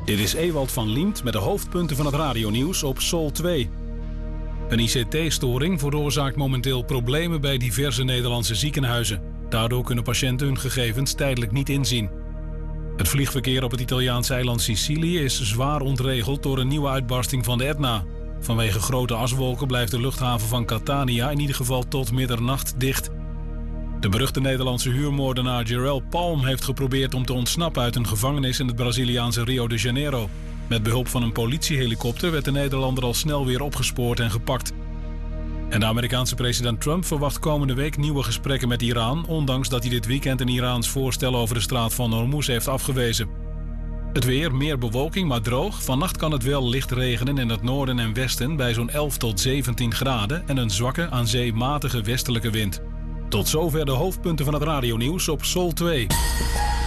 Dit is Ewald van Liemt met de hoofdpunten van het radionieuws op Sol 2. Een ICT-storing veroorzaakt momenteel problemen bij diverse Nederlandse ziekenhuizen. Daardoor kunnen patiënten hun gegevens tijdelijk niet inzien. Het vliegverkeer op het Italiaanse eiland Sicilië is zwaar ontregeld door een nieuwe uitbarsting van de Etna. Vanwege grote aswolken blijft de luchthaven van Catania in ieder geval tot middernacht dicht. De beruchte Nederlandse huurmoordenaar Jarell Palm heeft geprobeerd om te ontsnappen uit een gevangenis in het Braziliaanse Rio de Janeiro. Met behulp van een politiehelikopter werd de Nederlander al snel weer opgespoord en gepakt. En de Amerikaanse president Trump verwacht komende week nieuwe gesprekken met Iran, ondanks dat hij dit weekend een Iraans voorstel over de straat van Hormuz heeft afgewezen. Het weer, meer bewolking, maar droog. Vannacht kan het wel licht regenen in het noorden en westen bij zo'n 11 tot 17 graden en een zwakke, aan zee matige westelijke wind. Tot zover de hoofdpunten van het radionieuws op Sol 2.